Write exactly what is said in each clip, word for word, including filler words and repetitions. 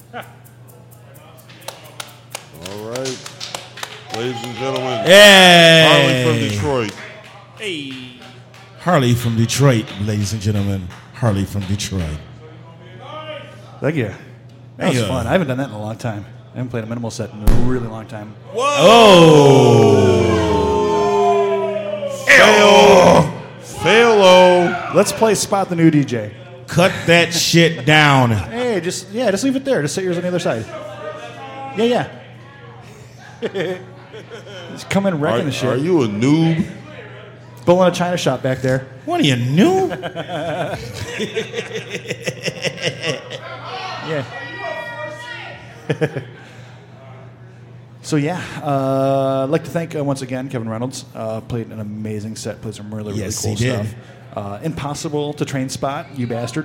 All right. Ladies and gentlemen, hey. Harley from Detroit. Hey. Harley from Detroit, ladies and gentlemen. Harley from Detroit. Thank you. That was Yeah. fun. I haven't done that in a long time. I haven't played a minimal set in a really long time. Whoa. Oh. Fail. Fail. Let's play Spot the New D J. Cut that shit down. Hey, just yeah, just leave it there. Just set yours on the other side. Yeah, yeah. Just come in wrecking Are, the shit. are you a noob? Building a China shop back there. What are you, new? Yeah. So yeah, uh, I'd like to thank uh, once again Kevin Reynolds. Uh, played an amazing set. Played some really really Yes, cool he did. stuff. Uh, impossible to train spot, you bastard.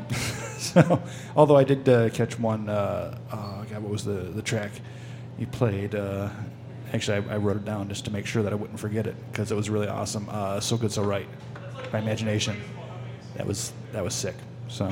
So, although I did uh, catch one. Uh, uh, God, what was the the track he played? Uh, actually, I, I wrote it down just to make sure that I wouldn't forget it because it was really awesome. Uh, So Good, So Right by Imagination. That was that was sick. So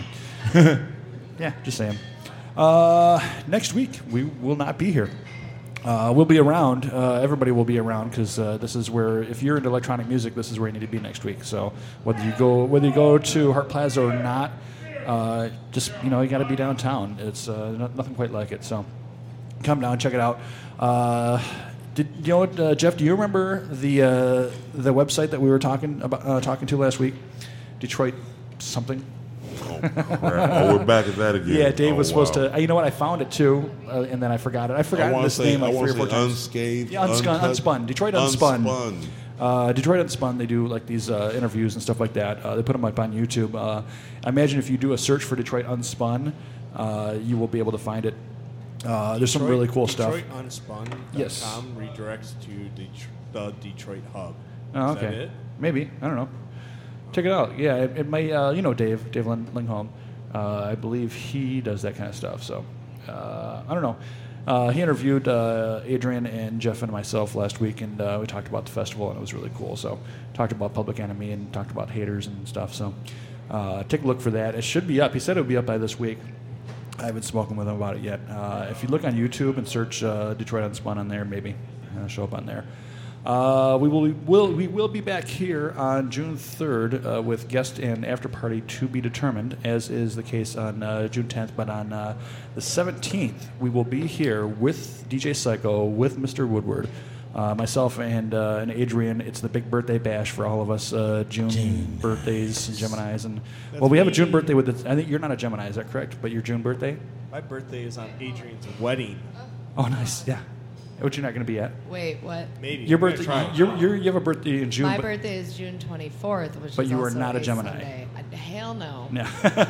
yeah, just saying. Uh, next week we will not be here. Uh, we'll be around. Uh, everybody will be around because uh, this is where, if you're into electronic music, this is where you need to be next week. So whether you go whether you go to Hart Plaza or not, uh, just you know you got to be downtown. It's uh, no, nothing quite like it. So come down, check it out. Uh, did you know what, uh, Jeff? Do you remember the uh, the website that we were talking about uh, talking to last week? Detroit something. Oh, crap. Oh, we're back at that again. Yeah, Dave Oh, was supposed wow. to. Uh, you know what? I found it too, uh, and then I forgot it. I I forgot want to this say, name I like want three or to four say times. unscathed. Yeah, unspun, uncut- unspun. Detroit Unspun. Unspun. Uh, Detroit Unspun. They do like these uh, interviews and stuff like that. Uh, they put them up on YouTube. Uh, I imagine if you do a search for Detroit Unspun, uh, you will be able to find it. Uh, there's some really cool stuff. Detroit Unspun dot com Yes. redirects to Det- the Detroit Hub. Oh, Is okay. that it? Maybe. I don't know. Check it out. Yeah, it, it may. Uh, you know, Dave, Dave Ling- Lingholm. Uh, I believe he does that kind of stuff. So uh, I don't know. Uh, he interviewed uh, Adrian and Jeff and myself last week, and uh, we talked about the festival, and it was really cool. So talked about Public Enemy and talked about haters and stuff. So uh, take a look for that. It should be up. He said it would be up by this week. I haven't spoken with him about it yet. Uh, if you look on YouTube and search uh, Detroit Unspun on there, maybe it'll show up on there. Uh, we will we will we will be back here on June third uh, with guest and after party to be determined, as is the case on uh, June tenth. But on uh, the seventeenth, we will be here with D J Psycho, with Mister Woodward, uh, myself, and uh, and Adrian. It's the big birthday bash for all of us uh, June June. birthdays and Geminis, and That's well, we have a me. June birthday with. The, I think you're not a Gemini, is that correct? But your June birthday? My birthday is on Adrian's wedding. Oh, nice, yeah. What you're not going to be at? Wait, what? Maybe. Your I'm gonna birthday. try. You're, you're, you have a birthday in June. My but- birthday is June twenty-fourth, which But is you are also not a Gemini. Sunday. Uh, hell no. No.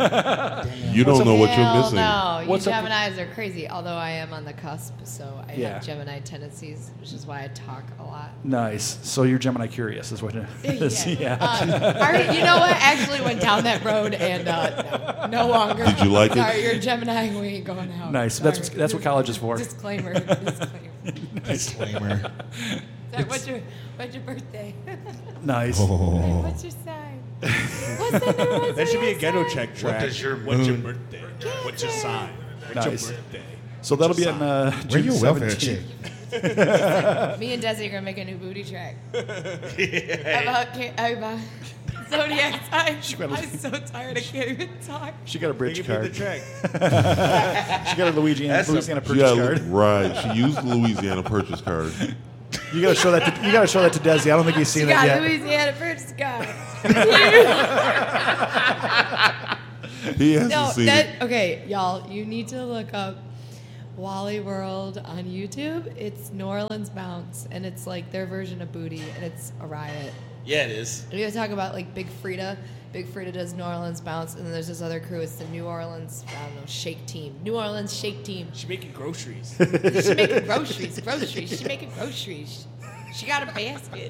You don't know what you're Hell missing. no. You What's up- Geminis are crazy, although I am on the cusp, so I Yeah. have Gemini tendencies, which is why I talk a lot. Nice. So you're Gemini curious, is what it is. Yeah. Uh, are- you know what? I actually went down that road and uh, no, no longer. Did you like it? Sorry, you're a Gemini and we ain't going out. Nice. That's Sorry. what- that's what college is for. Disclaimer. Disclaimer. Disclaimer. Sorry, what's your what's your birthday? Nice. Oh. What's your sign? What's the number? That should be a ghetto check track. is your What's your moon? birthday? What's your sign? What's Nice. your birthday? So that'll be on uh, Where June your welfare seventeenth. check? Me and Desi are gonna make a new booty track. About, ca- about zodiac signs. better- I'm so tired. I can't even talk. She got a They bridge can be the card. track. She got a Louisiana, That's a- Louisiana She purchase got, card. right. She used the Louisiana purchase card. You gotta show that. To, you gotta show that to Desi. I don't think he's She seen got that yet. Louisiana purchase card. He hasn't No, seen that it. okay, y'all. You need to look up Wally World on YouTube. It's New Orleans Bounce, and it's like their version of Booty, and it's a riot. Yeah, it is. And you talk about like Big Frida. Big Frida does New Orleans Bounce, and then there's this other crew. It's the New Orleans, I don't know, Shake Team. New Orleans Shake Team. She's making groceries. She's making groceries, groceries. She's making groceries. She got a basket.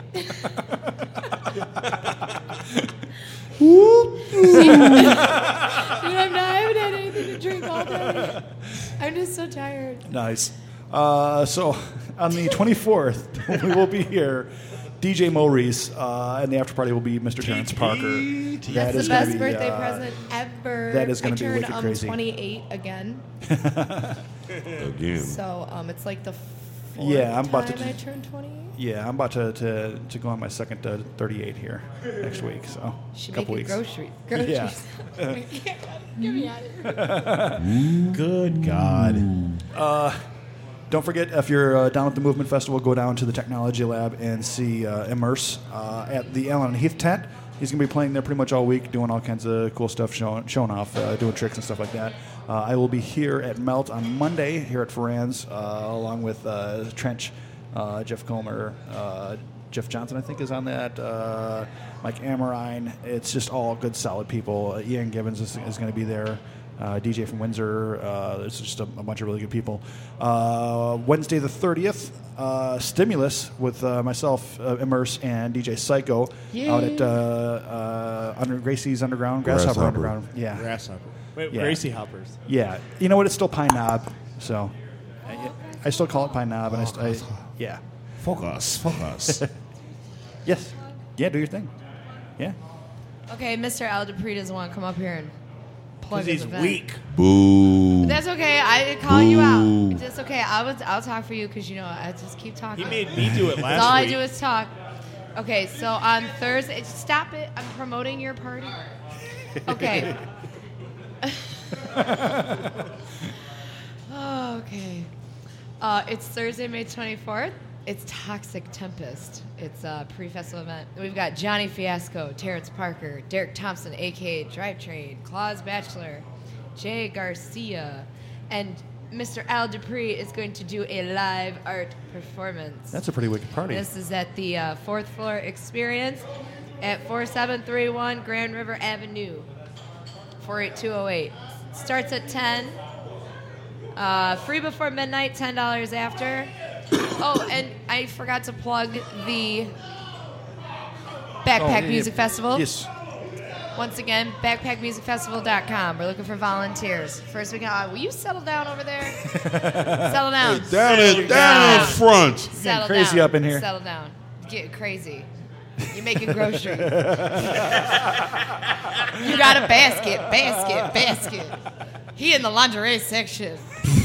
Dude, I'm not. I haven't had anything to drink all day. I'm just so tired. Nice. Uh, so on the twenty-fourth, we will be here. D J Maurice, uh, and the after party will be Mister Terrence Parker. That's That the is gonna best be, birthday uh, present ever. that is gonna I be turned, wicked um, crazy. twenty-eight again. Again. So um, it's like the fourth Yeah, I'm about to time I do- turned twenty-eight. Yeah, I'm about to, to, to go on my second uh, thirty-eight here next week. So She a couple making weeks. groceries. Groceries. Yeah. Get me out of here. Good God. Don't forget, if you're uh, down at the Movement Festival, go down to the Technology Lab and see uh, Immerse uh, at the Allen and Heath tent. He's going to be playing there pretty much all week, doing all kinds of cool stuff, showing, showing off, uh, doing tricks and stuff like that. Uh, I will be here at Melt on Monday here at Ferran's, uh, along with uh, Trench, uh, Jeff Comer, uh, Jeff Johnson, I think, is on that. Uh, Mike Amorine. It's just all good, solid people. Uh, Ian Gibbons is, is going to be there. Uh, D J from Windsor. Uh, there's just a, a bunch of really good people. Uh, Wednesday the thirtieth, uh, Stimulus with uh, myself, uh, Immerse, and D J Psycho Yay. out at uh, uh, under Gracie's Underground, Grasshopper, Grasshopper. Underground. Yeah, Grasshopper. Wait, Yeah. Gracie Hoppers. yeah. You know what? It's still Pine Knob, so I, I still call it Pine Knob, and I, st- I yeah, Focus, focus. yes, yeah. Do your thing. Yeah. Okay, Mister Al Dupree doesn't want to come up here and plug Because his he's event. weak. Boo. That's okay. I didn't call you out. Boo. It's okay. I was. I'll talk for you because you know I just keep talking. He made me do it last That's all week. I do is talk. Okay, so on Thursday, stop it. I'm promoting your party. Okay. Oh, okay. Uh, it's Thursday, May twenty-fourth. It's Toxic Tempest. It's a pre-festival event. We've got Johnny Fiasco, Terrence Parker, Derek Thompson, a k a. Drivetrain, Claus Bachelor, Jay Garcia, and Mister Al Dupree is going to do a live art performance. That's a pretty wicked party. This is at the uh, fourth floor experience at four seven three one Grand River Avenue, four eight two oh eight. Starts at ten. Uh, free before midnight, ten dollars after. Oh, and I forgot to plug the Backpack Oh, yeah, Music yeah. Festival. Yes. Once again, backpack music festival dot com. We're looking for volunteers. First weekend, uh, will you settle down over there? Settle down. Down it, down in front. Settle crazy down. up in here. Settle down. Get crazy. You're making groceries. You got a basket, basket, basket. He in the lingerie section.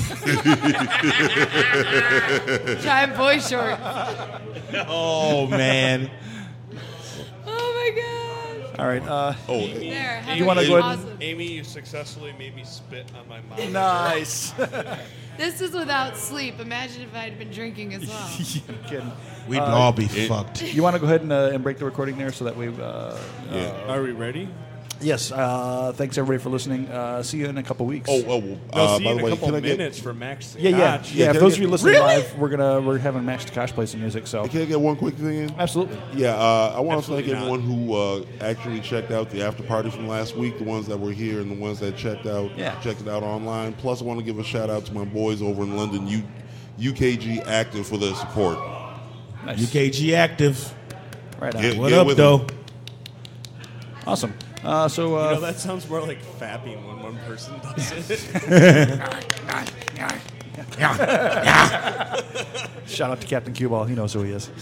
Giant boy shorts. Oh, man. Oh my god. All right. Uh, Oh, There. Have You a wanna good- go ahead and- awesome. Amy, you successfully made me spit on my mouth. nice. This is without sleep. Imagine if I had been drinking as well. You're kidding. We'd Uh, all be it- fucked. You want to go ahead and, uh, and break the recording there so that we. Uh, yeah. Are we ready? yes. Uh, thanks everybody for listening. Uh, see you in a couple weeks. Oh, oh, No, uh, see by in the a way, couple can I get minutes for Max yeah, yeah, Scotch. yeah. can If I those get- of you listening Really? live, we're gonna we're having Max Takash play some music. So can I get one quick thing in? absolutely. Yeah, uh, I want to thank Absolutely not. everyone who uh, actually checked out the after party from last week, the ones that were here and the ones that checked out Yeah. checked it out online. Plus, I want to give a shout out to my boys over in London, U- UKG Active, for their support. Nice. U K G active. Right on. Yeah. What Get up, with though? Awesome. Uh, so uh, You know, that sounds more like fapping when one person does it. shout out to Captain Cuball. He knows who he is.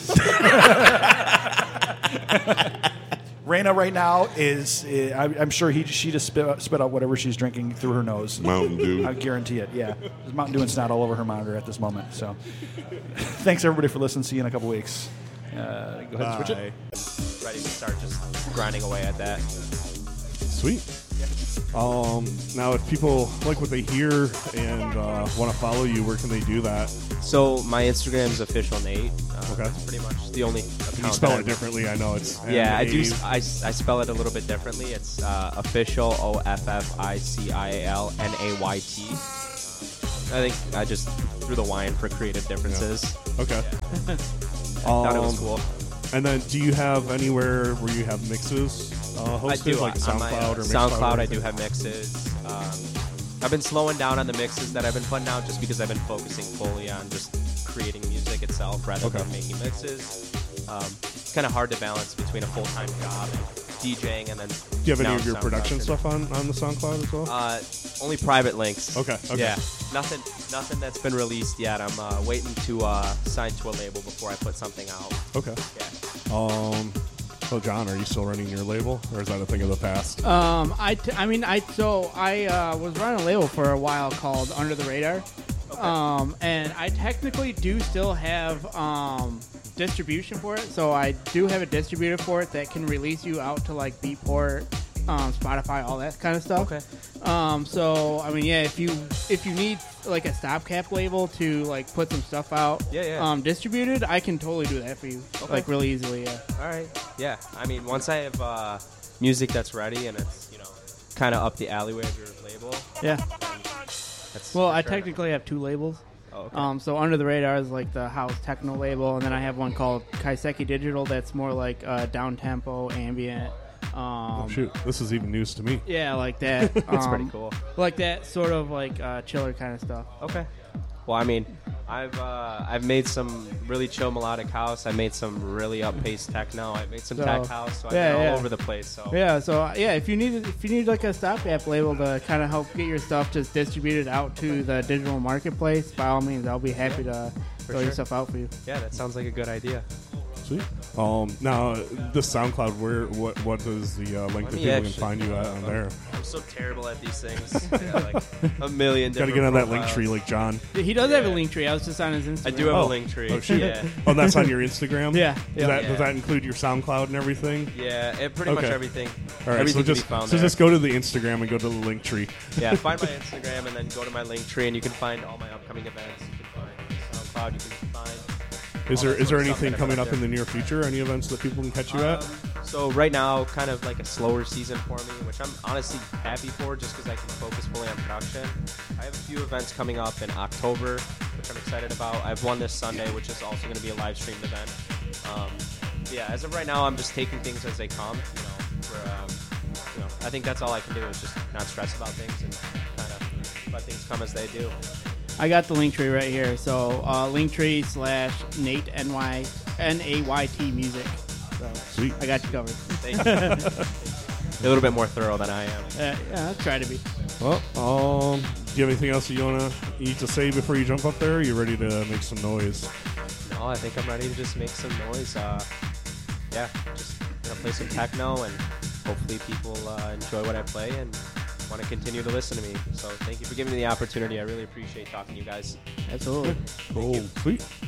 Raina right now is, uh, I- I'm sure he she just spit out, spit out whatever she's drinking through her nose. Mountain Dew. I guarantee it. Yeah, there's Mountain Dew and snot all over her monitor at this moment. So, thanks everybody for listening. See you in a couple weeks. Uh, go ahead and switch it. Bye. Ready to start just grinding away at that. Sweet. Um, now, if people like what they hear and uh, want to follow you, where can they do that? So my Instagram is official Nate. Uh, Okay. That's pretty much the only account. Can you spell that it I- differently? I know it's Yeah, I do. N A- s- I, s- I spell it a little bit differently. It's uh, official O F F I C I A L N A Y T. I think I just threw the Y in for creative differences. Okay. Thought it was Um, cool. And then, do you have anywhere where you have mixes uh, hosted, I do like on my, SoundCloud uh, or Mixcloud? SoundCloud. or I anything? do have mixes. Um, I've been slowing down on the mixes that I've been putting out just because I've been focusing fully on just creating music itself rather Okay. than making mixes. Um, kind of hard to balance between a full-time job and DJing and then. Do you have any now of your SoundCloud production too. stuff on, on the SoundCloud as well? Uh, only private links. Okay, okay. Yeah, nothing, nothing that's been released yet. I'm uh, waiting to uh, sign to a label before I put something out. Okay. Yeah. Um, so John, are you still running your label, or is that a thing of the past? Um, I, t- I mean, I so I uh, was running a label for a while called Under the Radar, um, and I technically do still have um, distribution for it. So I do have a distributor for it that can release you out to like Beatport, um, Spotify, all that kind of stuff. Okay. Um, so I mean, yeah, if you if you need like a stopgap label to like put some stuff out, Yeah, yeah. um, distributed, I can totally do that for you, Okay. like really easily. Yeah. All right. Yeah. I mean, once I have uh, music that's ready and it's you know kind of up the alleyway of your label. Yeah. That's Well, for I sure. technically have two labels. Oh, okay. Um, so Under the Radar is like the house techno label, and then I have one called Kaiseki Digital that's more like uh, down tempo, ambient. Um, Oh, shoot, this is even news to me. Yeah, like that. That's um, pretty cool. Like that sort of like uh, chiller kind of stuff. Okay. Well, I mean, I've uh, I've made some really chill melodic house. I made some really up-paced techno. I made some So, tech house. So I've yeah, been all yeah. over the place. So Yeah, so uh, yeah, if you need if you need like a stopgap label to kind of help get your stuff just distributed out to the digital marketplace, by all means, I'll be happy to throw sure. your stuff out for you. yeah, that sounds like a good idea. Sweet. Um, now, the SoundCloud, where what what is the uh, link Let that me people can actually- find you at on there? I'm so terrible at these things. I got like a million Got to different get on that link profiles. tree like John. He does have a Yeah. link tree. I was just on his Instagram. I do have Oh. a link tree. Oh, shoot. Yeah. Oh, that's on your Instagram? Yeah. Does, Yeah. that, Yeah. does that include your SoundCloud and everything? Yeah, it pretty much Okay. everything. All right, everything so just, can be found so there. just go to the Instagram and go to the link tree. Yeah, find my Instagram and then go to my link tree, and you can find all my upcoming events. You can find SoundCloud. You can find. Is all there that is there sort of stuff anything that I coming put up in the there. near future? Any events that people can catch you at? Um, so right now, kind of like a slower season for me, which I'm honestly happy for, just because I can focus fully on production. I have a few events coming up in October, which I'm excited about. I have one this Sunday, which is also going to be a live streamed event. Um, yeah, as of right now, I'm just taking things as they come. You know, for, um, you know, I think that's all I can do is just not stress about things and kind of let things come as they do. I got the link tree right here. So uh, link tree slash Nate N Y N A Y T music. So Sweet. I got you covered. Thank you. A little bit more thorough than I am. Uh, yeah, I'll try to be. Well, um, do you have anything else that you wanna you need to say before you jump up there? Or are you ready to make some noise? No, I think I'm ready to just make some noise. Uh, yeah, just gonna play some techno, and hopefully people uh, enjoy what I play and want to continue to listen to me. So thank you for giving me the opportunity. I really appreciate talking to you guys. Absolutely. Cool. Sweet.